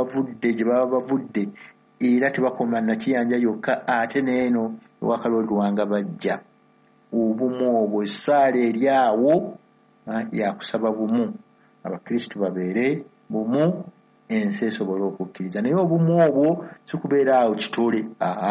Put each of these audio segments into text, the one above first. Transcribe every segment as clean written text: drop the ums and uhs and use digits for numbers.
bavudde gye baba bavudde era tebakoma na kiyanja yokka ate neeno ewakaloolwanga bajja. Obumu obwo essaala eri awo yakusaba bumu, abakristu babeere bumu, ensi esobole okukkiriza. Naye obumu obwo si kubeera awo kitole,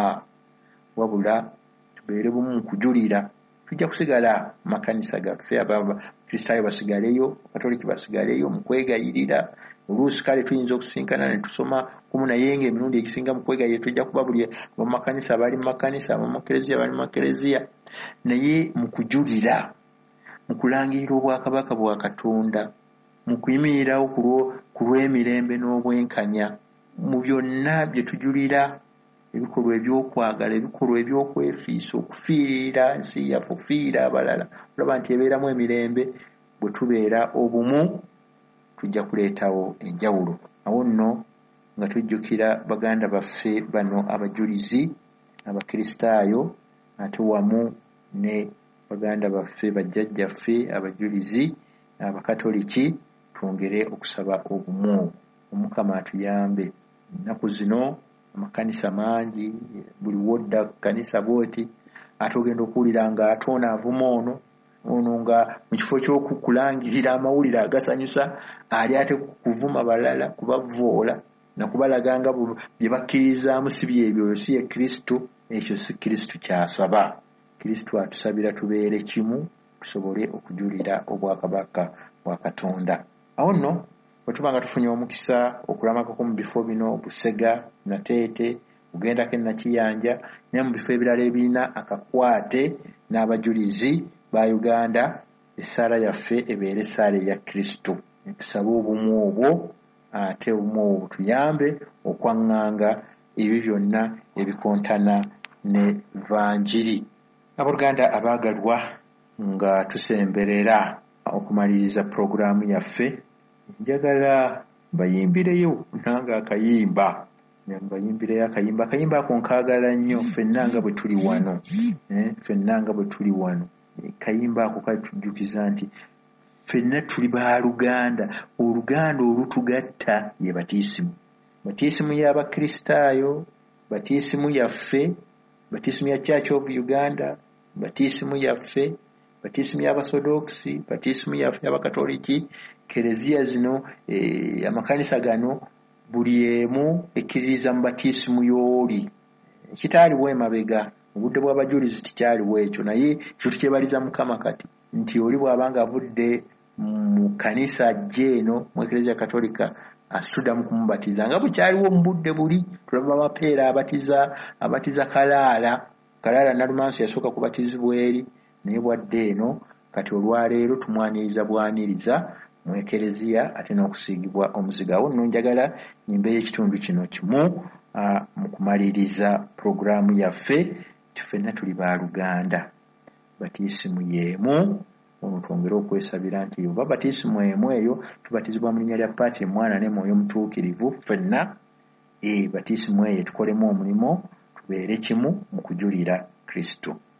wabula tubeere bumu mu kujulira. Tujja kusigala makanisa gaffe, abakristaayo basigaleyo, Katoliki basigaleyo mu kwegayirira. Oluusi kale tuyinza okusinkana ne tusoma kumu, naye ng'emirundi egisinga mu kwegayirira tujja kuba buli abamakanisa bali mu makanisa, abamakereziya bali mu makereziya, naye mu kujulira, mu kulangirira obwakabaka bwa Katonda, mu kuyimirirawo ku lw'emirembe n'obwenkanya, mu byonna bye tujulira, ebikolwa ebyokwagala, ebikolwa ebyokwefiisa, okufiirira ensi yaffe, okufiirira abalala, olaba nti ebeeramu emirembe. Bwe tubeera obumu tujja kuleetawo enjawulo. Awo nno nga tujjukira baganda baffe bano abajulizi, abakristaayo, ate wamu ne baganda baffe bajjajjaffe abajulizi abakatoliki, twongere okusaba obumu. Omukama atuyambe. Ennaku zino amakanisa mangi, buli wodda kanisa bwoti, ate ogenda okuwulira nga ate ono avuma ono nga mu kifo ky'okukulangirira amawulire agasanyusa ali ate kuvuma balala, kubavoola na kubalaga nga bye bakkirizaamu si byebyo, si ye Kristo. Ekyo si Kristo kyasaba. Kristo atusabira tubeere kimu, tusobole okujulira obwakabaka bwa Katonda. Awo nno bwe tuba nga tufunye omukisa okulamakako mu bifo bino, Busega, Nateete, ugendako Nakiyanja, ne mu bifo ebirala ebirina akakwate n'abajulizi ba Uganda, essaala yaffe ebeere essaala eya Kristo. Tusabe obumu obwo, ate obumu obwo tuyambe okwaŋŋanga ebyo byonna ebikontana ne vanjiri. Abooluganda abaagalwa, nga tusemberera okumaliriza pulogulaamu yaffe, njagala bayimbireyo nange akayimba. Bayimbireyo akayimba. Akayimba ako nkaagala nnyo, ffenna nga bwe tuli wano. Ffenna nga bwe tuli wano. Kayimba ako katujjukiza nti ffenna tuli baaluganda. Oluganda olutugatta ye batiisimu. Batiisimu y'abakristaayo, batiisimu yaffe, batiisimu ya Church of Uganda, batiisimu yaffe, batiisimu y'Abasodoksi, batiisimu yaffe y'Abakatoliki. Kereziya zino, amakanisa gano, buli emu ekkiririza mu batiisimu y'oli. Kitaaliwo emabega, mu budde bw'abajulizi tikyaliwo ekyo, naye ekyo tukyebaliza Mukama kati nti oli bw'abanga avudde mu kanisa ajje eno mu Eklezia Katolika asuddamu kumubatiza nga bukyaliwo mu budde buli. Tulaba Mapeera abatiza Kalaala Nalumansi yasooka kubatizibwa eri, naye bwadde eno kati olwaleero tumwaniriza bwaniriza mu Eklezia ate n'okusiigibwa omuzigo. Awo nno njagala nyimbeyo ekitundu kino kimu mu kumaliriza pulogulaamu yaffe. Ffenna tuli baaluganda, batiisimu y'emu. Ono twongere okwesabira nti oba batiisimu emu eyo tubatizibwa mu linnya lya Paati, Mwana ne Mwoyo Mutuukirivu. Ffenna batiisimu eyo tukolemu omulimu, tubeere kimu mu kujulira Kristo.